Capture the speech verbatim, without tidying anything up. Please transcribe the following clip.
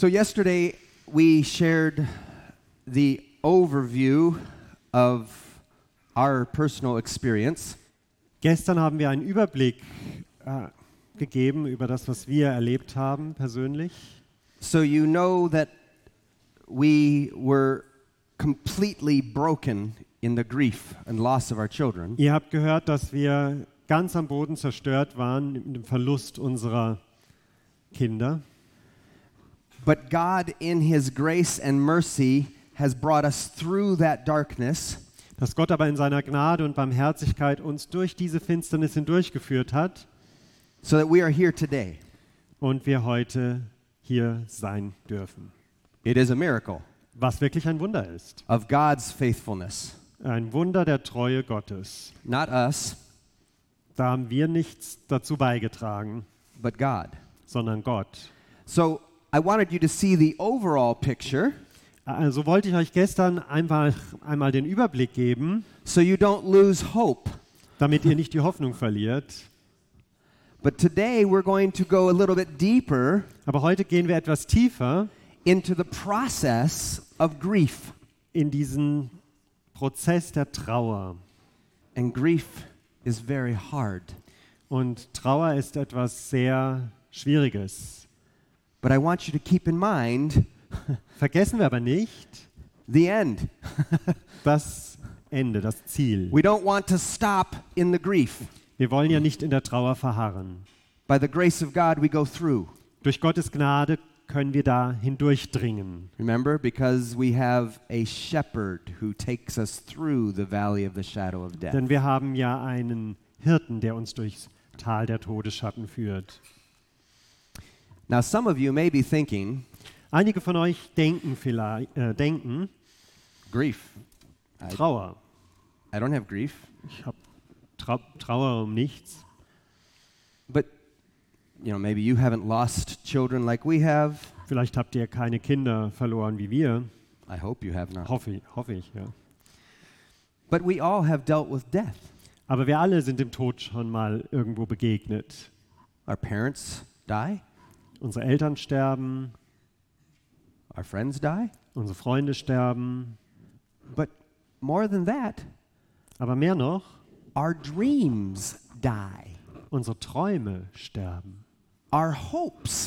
So yesterday we shared the overview of our personal experience. Gestern haben wir einen Überblick äh, gegeben über das, was wir erlebt haben persönlich. So you know that we were completely broken in the grief and loss of our children. Ihr habt gehört, dass wir ganz am Boden zerstört waren mit dem Verlust unserer Kinder. But God in his grace and mercy has brought us through that darkness. Dass Gott aber in seiner Gnade und Barmherzigkeit uns durch diese Finsternis hindurchgeführt hat, so that we are here today. und wir heute hier sein dürfen. It is a miracle Was wirklich ein Wunder ist. of God's faithfulness, Ein Wunder der Treue Gottes. not us, Da haben wir nichts dazu beigetragen, but God. sondern Gott. So I wanted you to see the overall picture Also wollte ich euch gestern einmal, einmal den Überblick geben, so you don't lose hope. damit ihr nicht die Hoffnung verliert. But today we're going to go a little bit deeper Aber heute gehen wir etwas tiefer into the process of grief. in diesen Prozess der Trauer. And grief is very hard. Und Trauer ist etwas sehr Schwieriges. But I want you to keep in mind Vergessen wir aber nicht the end. das Ende, das Ziel. We don't want to stop in the grief. Wir wollen ja nicht in der Trauer verharren. By the grace of God we go through. Durch Gottes Gnade können wir da hindurchdringen. Remember, because we have a shepherd who takes us through the valley of the shadow of death. Denn wir haben ja einen Hirten, der uns durchs Tal der Todesschatten führt. Now some of you may be thinking, Einige von euch denken vielleicht, äh, denken, grief. I, Trauer. I don't have grief. Ich habe Trau Trauer um nichts. But you know, maybe you haven't lost children like we have. Vielleicht habt ihr keine Kinder verloren wie wir. I hope you have not. Hoffe ich, hoffe ich, ja. But we all have dealt with death. Aber wir alle sind dem Tod schon mal irgendwo begegnet. Our parents die, Unsere Eltern sterben, our friends die, unsere Freunde sterben. but more than that, Aber mehr noch, our dreams die. unsere Träume sterben. Our hopes